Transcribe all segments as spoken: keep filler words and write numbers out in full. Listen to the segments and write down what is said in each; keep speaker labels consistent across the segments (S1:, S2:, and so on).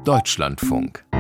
S1: Deutschlandfunk.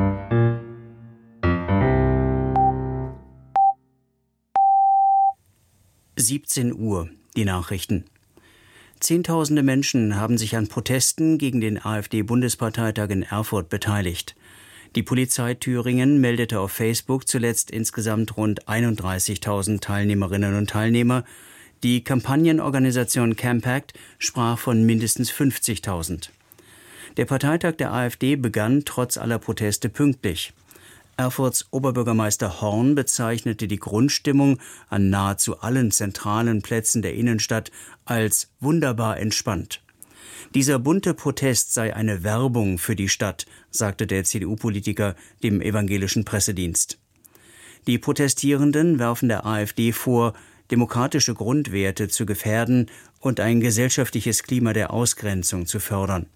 S2: siebzehn Uhr, die Nachrichten. Zehntausende Menschen haben sich an Protesten gegen den AfD-Bundesparteitag in Erfurt beteiligt. Die Polizei Thüringen meldete auf Facebook zuletzt insgesamt rund einunddreißigtausend Teilnehmerinnen und Teilnehmer. Die Kampagnenorganisation Campact sprach von mindestens fünfzigtausend. Der Parteitag der AfD begann trotz aller Proteste pünktlich. Erfurts Oberbürgermeister Horn bezeichnete die Grundstimmung an nahezu allen zentralen Plätzen der Innenstadt als wunderbar entspannt. Dieser bunte Protest sei eine Werbung für die Stadt, sagte der C D U-Politiker dem evangelischen Pressedienst. Die Protestierenden werfen der AfD vor, demokratische Grundwerte zu gefährden und ein gesellschaftliches Klima der Ausgrenzung zu fördern.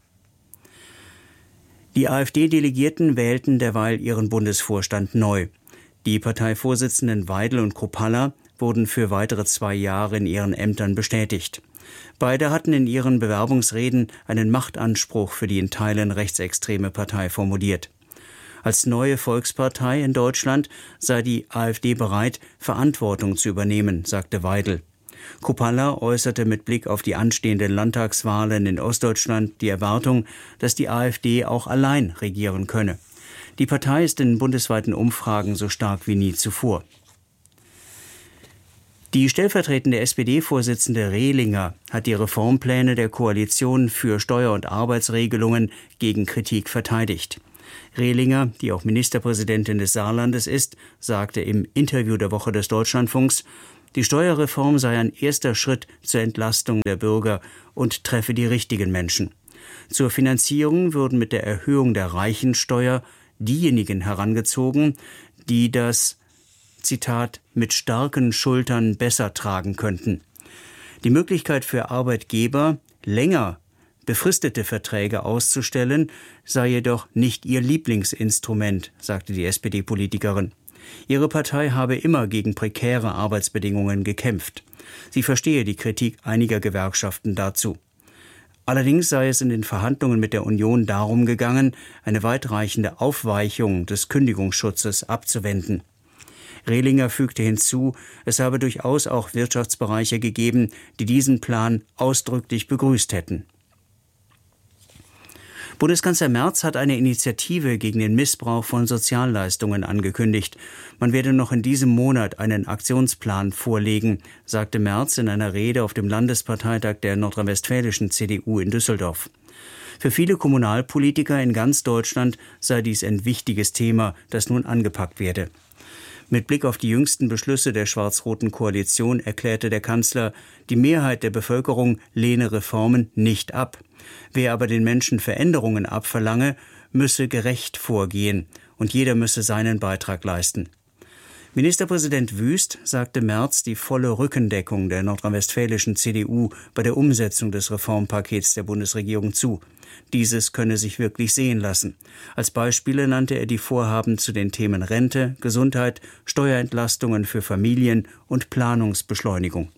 S2: Die AfD-Delegierten wählten derweil ihren Bundesvorstand neu. Die Parteivorsitzenden Weidel und Kropalla wurden für weitere zwei Jahre in ihren Ämtern bestätigt. Beide hatten in ihren Bewerbungsreden einen Machtanspruch für die in Teilen rechtsextreme Partei formuliert. Als neue Volkspartei in Deutschland sei die AfD bereit, Verantwortung zu übernehmen, sagte Weidel. Kropalla äußerte mit Blick auf die anstehenden Landtagswahlen in Ostdeutschland die Erwartung, dass die AfD auch allein regieren könne. Die Partei ist in bundesweiten Umfragen so stark wie nie zuvor. Die stellvertretende S P D-Vorsitzende Rehlinger hat die Reformpläne der Koalition für Steuer- und Arbeitsregelungen gegen Kritik verteidigt. Rehlinger, die auch Ministerpräsidentin des Saarlandes ist, sagte im Interview der Woche des Deutschlandfunks, die Steuerreform sei ein erster Schritt zur Entlastung der Bürger und treffe die richtigen Menschen. Zur Finanzierung würden mit der Erhöhung der Reichensteuer diejenigen herangezogen, die das, Zitat, mit starken Schultern besser tragen könnten. Die Möglichkeit für Arbeitgeber, länger befristete Verträge auszustellen, sei jedoch nicht ihr Lieblingsinstrument, sagte die S P D-Politikerin. Ihre Partei habe immer gegen prekäre Arbeitsbedingungen gekämpft. Sie verstehe die Kritik einiger Gewerkschaften dazu. Allerdings sei es in den Verhandlungen mit der Union darum gegangen, eine weitreichende Aufweichung des Kündigungsschutzes abzuwenden. Rehlinger fügte hinzu, es habe durchaus auch Wirtschaftsbereiche gegeben, die diesen Plan ausdrücklich begrüßt hätten. Bundeskanzler Merz hat eine Initiative gegen den Missbrauch von Sozialleistungen angekündigt. Man werde noch in diesem Monat einen Aktionsplan vorlegen, sagte Merz in einer Rede auf dem Landesparteitag der nordrhein-westfälischen C D U in Düsseldorf. Für viele Kommunalpolitiker in ganz Deutschland sei dies ein wichtiges Thema, das nun angepackt werde. Mit Blick auf die jüngsten Beschlüsse der schwarz-roten Koalition erklärte der Kanzler, die Mehrheit der Bevölkerung lehne Reformen nicht ab. Wer aber den Menschen Veränderungen abverlange, müsse gerecht vorgehen und jeder müsse seinen Beitrag leisten. Ministerpräsident Wüst sagte Merz die volle Rückendeckung der nordrhein-westfälischen C D U bei der Umsetzung des Reformpakets der Bundesregierung zu. Dieses könne sich wirklich sehen lassen. Als Beispiele nannte er die Vorhaben zu den Themen Rente, Gesundheit, Steuerentlastungen für Familien und Planungsbeschleunigung.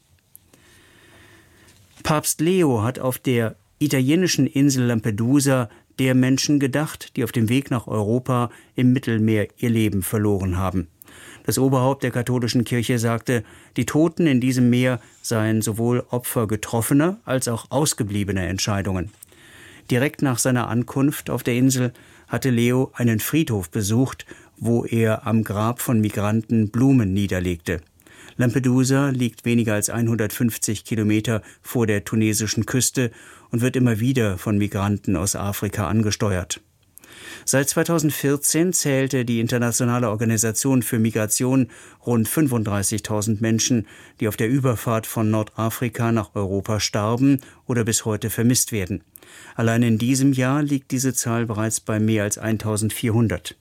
S2: Papst Leo hat auf der italienischen Insel Lampedusa der Menschen gedacht, die auf dem Weg nach Europa im Mittelmeer ihr Leben verloren haben. Das Oberhaupt der katholischen Kirche sagte, die Toten in diesem Meer seien sowohl Opfer getroffener als auch ausgebliebener Entscheidungen. Direkt nach seiner Ankunft auf der Insel hatte Leo einen Friedhof besucht, wo er am Grab von Migranten Blumen niederlegte. Lampedusa liegt weniger als hundertfünfzig Kilometer vor der tunesischen Küste und wird immer wieder von Migranten aus Afrika angesteuert. Seit zweitausendvierzehn zählte die Internationale Organisation für Migration rund fünfunddreißigtausend Menschen, die auf der Überfahrt von Nordafrika nach Europa starben oder bis heute vermisst werden. Allein in diesem Jahr liegt diese Zahl bereits bei mehr als eintausendvierhundert.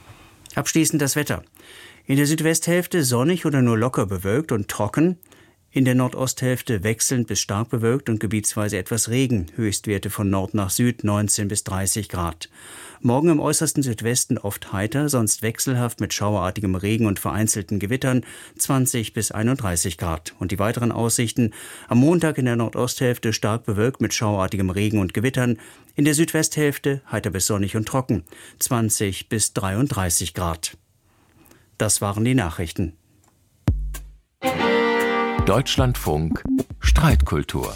S2: Abschließend das Wetter. In der Südwesthälfte sonnig oder nur locker bewölkt und trocken. In der Nordosthälfte wechselnd bis stark bewölkt und gebietsweise etwas Regen. Höchstwerte von Nord nach Süd neunzehn bis dreißig Grad. Morgen im äußersten Südwesten oft heiter, sonst wechselhaft mit schauerartigem Regen und vereinzelten Gewittern zwanzig bis einunddreißig Grad. Und die weiteren Aussichten: am Montag in der Nordosthälfte stark bewölkt mit schauerartigem Regen und Gewittern. In der Südwesthälfte heiter bis sonnig und trocken, zwanzig bis dreiunddreißig Grad. Das waren die Nachrichten.
S1: Deutschlandfunk Streitkultur.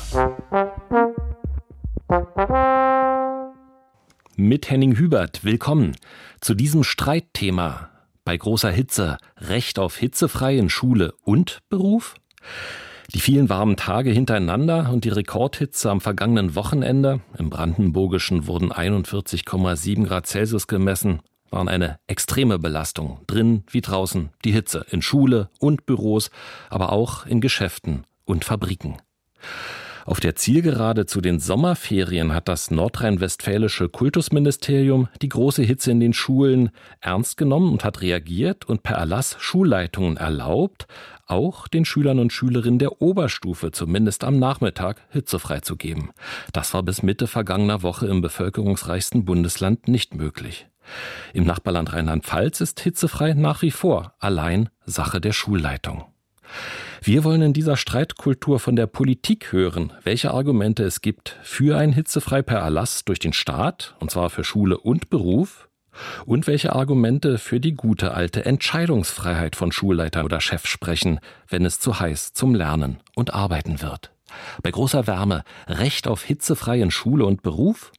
S1: Mit Henning Hubert, willkommen zu diesem Streitthema. Bei großer Hitze, Recht auf hitzefrei in Schule und Beruf? Die vielen warmen Tage hintereinander und die Rekordhitze am vergangenen Wochenende, im Brandenburgischen wurden einundvierzig Komma sieben Grad Celsius gemessen, waren eine extreme Belastung, drin wie draußen die Hitze, in Schule und Büros, aber auch in Geschäften und Fabriken. Auf der Zielgerade zu den Sommerferien hat das nordrhein-westfälische Kultusministerium die große Hitze in den Schulen ernst genommen und hat reagiert und per Erlass Schulleitungen erlaubt, auch den Schülern und Schülerinnen der Oberstufe zumindest am Nachmittag hitzefrei zu geben. Das war bis Mitte vergangener Woche im bevölkerungsreichsten Bundesland nicht möglich. Im Nachbarland Rheinland-Pfalz ist hitzefrei nach wie vor allein Sache der Schulleitung. Wir wollen in dieser Streitkultur von der Politik hören, welche Argumente es gibt für ein hitzefrei per Erlass durch den Staat, und zwar für Schule und Beruf, und welche Argumente für die gute alte Entscheidungsfreiheit von Schulleitern oder Chefs sprechen, wenn es zu heiß zum Lernen und Arbeiten wird. Bei großer Wärme Recht auf hitzefrei in Schule und Beruf?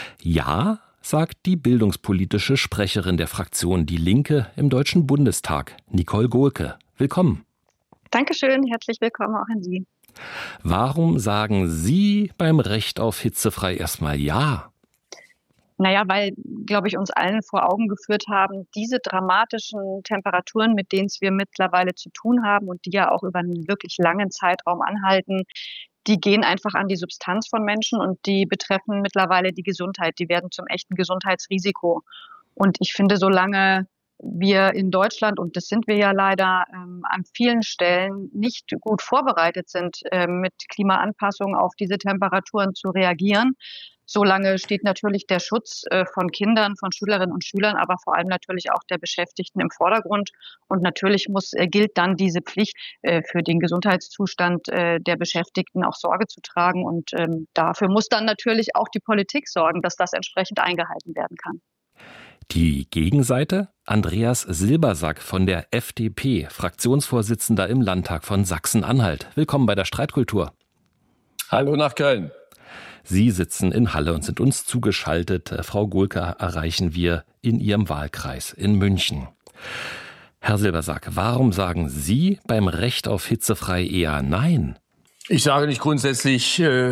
S1: Ja, sagt die bildungspolitische Sprecherin der Fraktion Die Linke im Deutschen Bundestag, Nicole Gohlke. Willkommen.
S3: Dankeschön, herzlich willkommen auch an Sie.
S1: Warum sagen Sie beim Recht auf hitzefrei erstmal ja?
S3: Naja, weil, glaube ich, uns allen vor Augen geführt haben, diese dramatischen Temperaturen, mit denen wir mittlerweile zu tun haben und die ja auch über einen wirklich langen Zeitraum anhalten, die gehen einfach an die Substanz von Menschen und die betreffen mittlerweile die Gesundheit. Die werden zum echten Gesundheitsrisiko. Und ich finde, solange wir in Deutschland, und das sind wir ja leider, ähm, an vielen Stellen nicht gut vorbereitet sind, äh, mit Klimaanpassung auf diese Temperaturen zu reagieren, solange steht natürlich der Schutz äh, von Kindern, von Schülerinnen und Schülern, aber vor allem natürlich auch der Beschäftigten im Vordergrund. Und natürlich muss, äh, gilt dann diese Pflicht, äh, für den Gesundheitszustand äh, der Beschäftigten auch Sorge zu tragen. Und ähm, dafür muss dann natürlich auch die Politik sorgen, dass das entsprechend eingehalten werden kann.
S1: Die Gegenseite? Andreas Silbersack von der F D P, Fraktionsvorsitzender im Landtag von Sachsen-Anhalt. Willkommen bei der Streitkultur.
S4: Hallo nach Köln.
S1: Sie sitzen in Halle und sind uns zugeschaltet. Frau Gohlke erreichen wir in Ihrem Wahlkreis in München. Herr Silbersack, warum sagen Sie beim Recht auf hitzefrei eher Nein?
S4: Ich sage nicht grundsätzlich äh,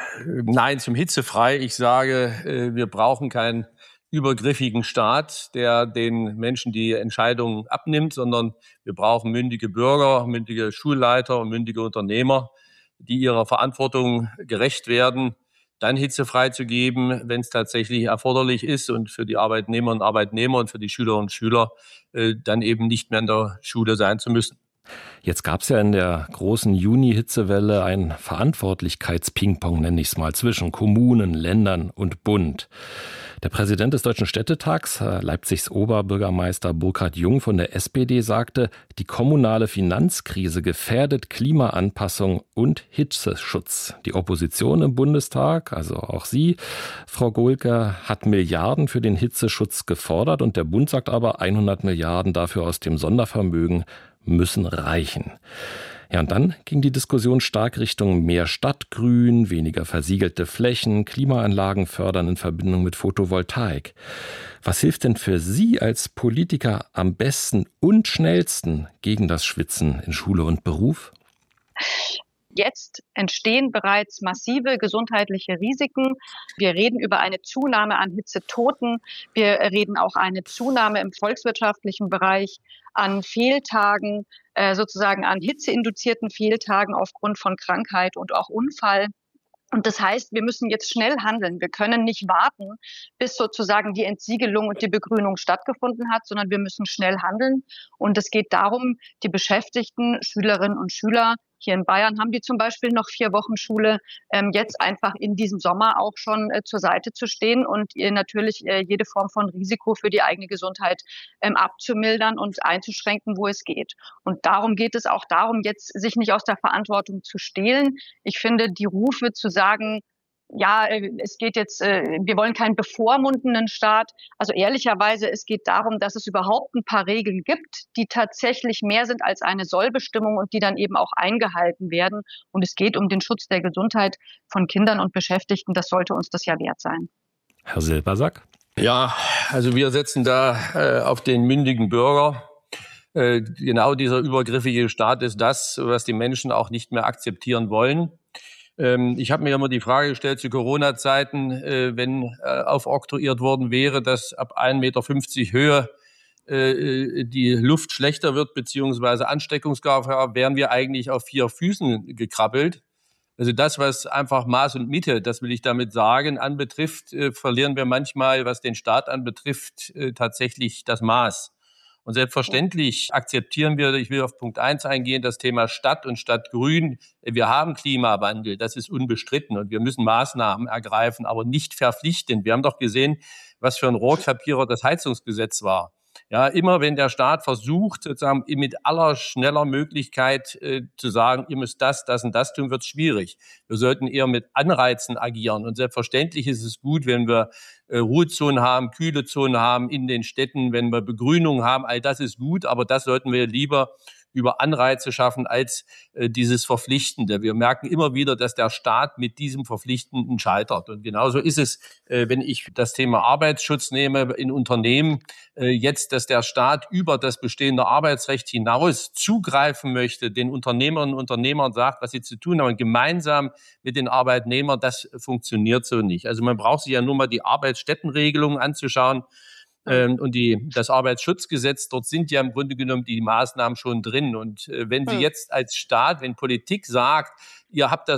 S4: Nein zum hitzefrei. Ich sage, äh, wir brauchen keinen übergriffigen Staat, der den Menschen die Entscheidungen abnimmt, sondern wir brauchen mündige Bürger, mündige Schulleiter und mündige Unternehmer, die ihrer Verantwortung gerecht werden, dann hitzefrei zu geben, wenn es tatsächlich erforderlich ist und für die Arbeitnehmerinnen und Arbeitnehmer und für die Schülerinnen und Schüler äh, dann eben nicht mehr in der Schule sein zu müssen.
S1: Jetzt gab es ja in der großen Juni-Hitzewelle ein Verantwortlichkeits-Ping-Pong, nenne ich es mal, zwischen Kommunen, Ländern und Bund. Der Präsident des Deutschen Städtetags, Leipzigs Oberbürgermeister Burkhard Jung von der S P D, sagte, die kommunale Finanzkrise gefährdet Klimaanpassung und Hitzeschutz. Die Opposition im Bundestag, also auch Sie, Frau Gohlke, hat Milliarden für den Hitzeschutz gefordert und der Bund sagt aber, hundert Milliarden dafür aus dem Sondervermögen müssen reichen. Ja, und dann ging die Diskussion stark Richtung mehr Stadtgrün, weniger versiegelte Flächen, Klimaanlagen fördern in Verbindung mit Photovoltaik. Was hilft denn für Sie als Politiker am besten und schnellsten gegen das Schwitzen in Schule und Beruf?
S3: Jetzt entstehen bereits massive gesundheitliche Risiken. Wir reden über eine Zunahme an Hitzetoten. Wir reden auch eine Zunahme im volkswirtschaftlichen Bereich an Fehltagen, äh, sozusagen an hitzeinduzierten Fehltagen aufgrund von Krankheit und auch Unfall. Und das heißt, wir müssen jetzt schnell handeln. Wir können nicht warten, bis sozusagen die Entsiegelung und die Begrünung stattgefunden hat, sondern wir müssen schnell handeln. Und es geht darum, die Beschäftigten, Schülerinnen und Schüler Hier in Bayern haben die zum Beispiel noch vier Wochen Schule, ähm, jetzt einfach in diesem Sommer auch schon äh, zur Seite zu stehen und ihr natürlich äh, jede Form von Risiko für die eigene Gesundheit ähm, abzumildern und einzuschränken, wo es geht. Und darum geht es auch darum, jetzt sich nicht aus der Verantwortung zu stehlen. Ich finde, die Rufe zu sagen, ja, es geht jetzt, wir wollen keinen bevormundenden Staat. Also ehrlicherweise, es geht darum, dass es überhaupt ein paar Regeln gibt, die tatsächlich mehr sind als eine Sollbestimmung und die dann eben auch eingehalten werden. Und es geht um den Schutz der Gesundheit von Kindern und Beschäftigten. Das sollte uns das ja wert sein.
S1: Herr Silbersack?
S4: Ja, also wir setzen da äh, auf den mündigen Bürger. Äh, genau dieser übergriffige Staat ist das, was die Menschen auch nicht mehr akzeptieren wollen. Ich habe mir immer die Frage gestellt zu Corona-Zeiten, wenn aufoktroyiert worden wäre, dass ab ein Meter fünfzig Höhe die Luft schlechter wird beziehungsweise Ansteckungsgefahr, wären wir eigentlich auf vier Füßen gekrabbelt. Also das, was einfach Maß und Mitte, das will ich damit sagen, anbetrifft, verlieren wir manchmal, was den Staat anbetrifft, tatsächlich das Maß. Und selbstverständlich akzeptieren wir, ich will auf Punkt eins eingehen, das Thema Stadt und Stadtgrün. Wir haben Klimawandel, das ist unbestritten und wir müssen Maßnahmen ergreifen, aber nicht verpflichtend. Wir haben doch gesehen, was für ein Rohrkrepierer das Heizungsgesetz war. Ja, immer wenn der Staat versucht, sozusagen mit aller schneller Möglichkeit äh, zu sagen, ihr müsst das, das und das tun, wird es schwierig. Wir sollten eher mit Anreizen agieren. Und selbstverständlich ist es gut, wenn wir äh, Ruhezonen haben, kühle Zonen haben in den Städten, wenn wir Begrünung haben, all das ist gut, aber das sollten wir lieber über Anreize schaffen als äh, dieses Verpflichtende. Wir merken immer wieder, dass der Staat mit diesem Verpflichtenden scheitert. Und genauso ist es, äh, wenn ich das Thema Arbeitsschutz nehme in Unternehmen, äh, jetzt, dass der Staat über das bestehende Arbeitsrecht hinaus zugreifen möchte, den Unternehmerinnen und Unternehmern sagt, was sie zu tun haben, gemeinsam mit den Arbeitnehmern, das funktioniert so nicht. Also man braucht sich ja nur mal die Arbeitsstättenregelungen anzuschauen. Und die, das Arbeitsschutzgesetz, dort sind ja im Grunde genommen die Maßnahmen schon drin. Und wenn Sie jetzt als Staat, wenn Politik sagt, ihr habt das